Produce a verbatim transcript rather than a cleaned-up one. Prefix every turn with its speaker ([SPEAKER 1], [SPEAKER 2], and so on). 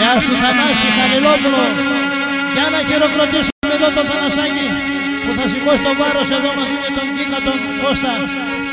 [SPEAKER 1] Γεια σου Θανάση Χαλιλόπουλο. Για να χειροκροτήσουμε εδώ τον Θανασάκη που θα σηκώσει το βάρος εδώ μαζί με τον Κίκα τον Κώστα.